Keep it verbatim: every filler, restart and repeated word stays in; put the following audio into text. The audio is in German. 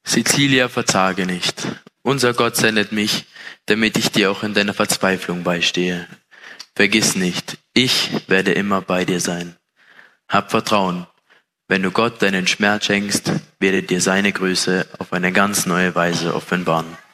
Cecilia, verzage nicht. Unser Gott sendet mich, damit ich dir auch in deiner Verzweiflung beistehe. Vergiss nicht, ich werde immer bei dir sein. Hab Vertrauen. Wenn du Gott deinen Schmerz schenkst, wird er dir seine Größe auf eine ganz neue Weise offenbaren.